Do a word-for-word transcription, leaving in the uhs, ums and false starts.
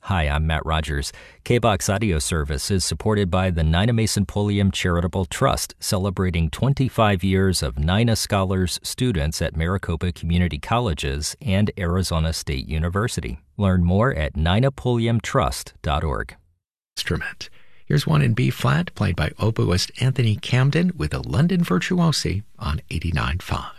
Hi, I'm Matt Rogers. K-BOX audio service is supported by the Nina Mason Pulliam Charitable Trust, celebrating twenty-five years of Nina Scholars students at Maricopa Community Colleges and Arizona State University. Learn more at nina pulliam trust dot org. Instrument. Here's one in B-flat, played by oboist Anthony Camden with a London Virtuosi on eighty-nine point five.